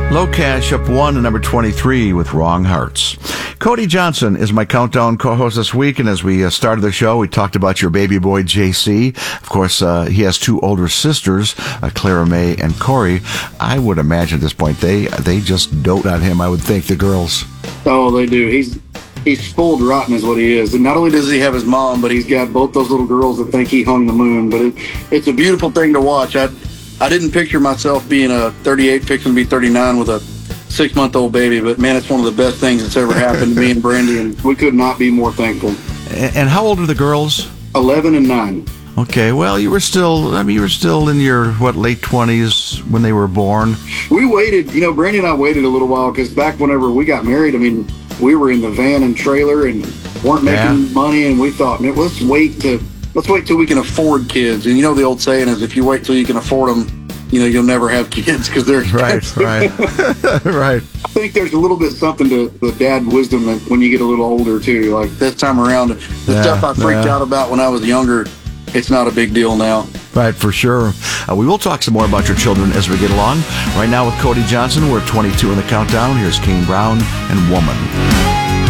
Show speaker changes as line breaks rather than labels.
Low Cash up 1 and number 23 with Wrong Hearts. Cody Johnson is my countdown co-host this week, and as we started the show, we talked about your baby boy, JC. Of course, he has two older sisters, Clara May and Corey. I would imagine at this point they just dote on him, I would think, the girls.
Oh, they do. He's spoiled rotten is what he is. And not only does he have his mom, but he's got both those little girls that think he hung the moon. But it's a beautiful thing to watch. I didn't picture myself being a 38, fixing to be 39 with a 6-month-old baby, but man, it's one of the best things that's ever happened to me and Brandy, and we could not be more thankful.
And how old are the girls?
11 and 9.
Okay, well, you were still in your, late 20s when they were born?
We waited, Brandy and I waited a little while, because back whenever we got married, we were in the van and trailer and weren't making money, and we thought, man, let's wait till we can afford kids. And the old saying is, if you wait till you can afford them, you'll never have kids because they're expensive.
Right. Right.
I think there's a little bit something to the dad wisdom that when you get a little older too. Like this time around, the stuff I freaked out about when I was younger, it's not a big deal now.
Right, for sure. We will talk some more about your children as we get along. Right now with Cody Johnson, we're at 22 in the countdown. Here's Kane Brown and Woman.